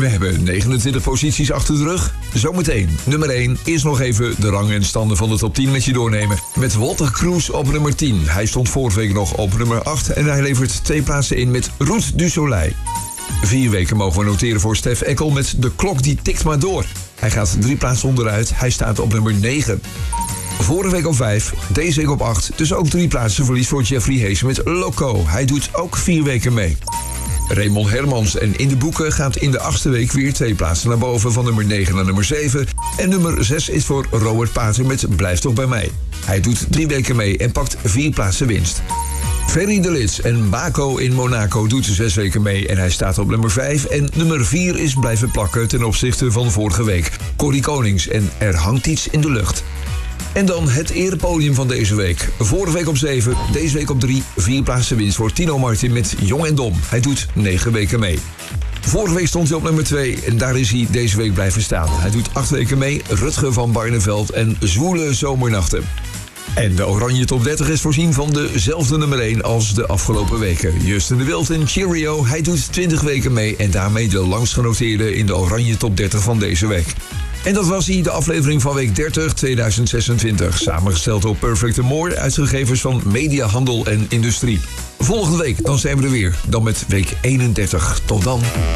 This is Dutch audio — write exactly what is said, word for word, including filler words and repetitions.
We hebben negenentwintig posities achter de rug. Zometeen, nummer één, is nog even de rang en standen van de top tien met je doornemen. Met Walter Cruz op nummer tien. Hij stond vorige week nog op nummer acht en hij levert twee plaatsen in met Route du Soleil. Vier weken mogen we noteren voor Stef Eckel met De Klok die tikt maar door. Hij gaat drie plaatsen onderuit, hij staat op nummer negen. Vorige week op vijf, deze week op acht, dus ook drie plaatsen verlies voor Jeffrey Hees met Loco. Hij doet ook vier weken mee. Raymond Hermans en In de Boeken gaat in de achtste week weer twee plaatsen naar boven, van nummer negen naar nummer zeven. En nummer zes is voor Robert Pater met Blijf toch bij mij. Hij doet drie weken mee en pakt vier plaatsen winst. Ferry de Lits en Baco in Monaco doet zes weken mee en hij staat op nummer vijf. En nummer vier is blijven plakken ten opzichte van vorige week. Corrie Konings en Er hangt iets in de lucht. En dan het erepodium van deze week. Vorige week op zeven, deze week op drie. Vier plaatsen winst voor Tino Martin met Jong en Dom. Hij doet negen weken mee. Vorige week stond hij op nummer twee en daar is hij deze week blijven staan. Hij doet acht weken mee. Rutger van Barneveld en Zwoele Zomernachten. En de Oranje Top dertig is voorzien van dezelfde nummer één als de afgelopen weken. Justin de Wild en Cheerio, hij doet twintig weken mee en daarmee de langst genoteerde in de Oranje Top dertig van deze week. En dat was hij, de aflevering van week dertig tweeduizend zesentwintig. Samengesteld door Perfect and More, uitgevers van Media, Handel en Industrie. Volgende week dan zijn we er weer, dan met week eenendertig. Tot dan.